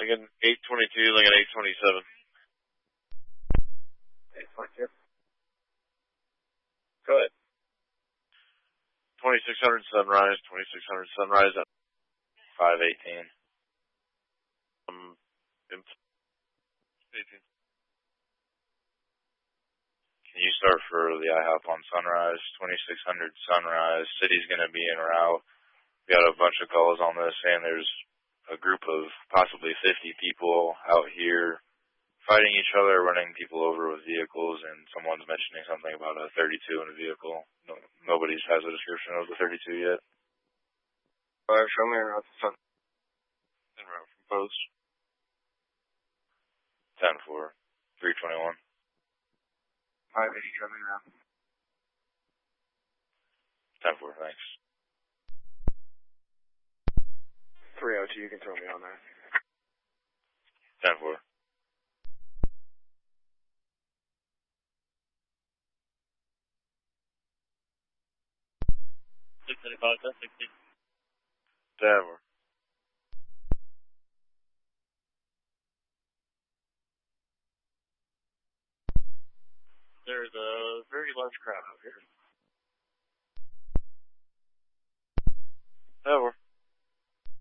Like an 822, like an 827. 822. Go ahead. 2600 Sunrise, 2600 Sunrise at 518. 18. Can you start for the IHOP on Sunrise, 2600 Sunrise? City's going to be in or out. We got a bunch of calls on this, and there's a group of possibly 50 people out here fighting each other, running people over with vehicles, and someone's mentioning something about a 32 in a vehicle. Nobody has a description of the 32 yet. Show me around the sun. En route from post. 10-4, 321. 580, show me around. 10-4, thanks. 302, you can throw me on there. 10-4. $635, 60. 10-4. There's a very large crowd out here. 10-4.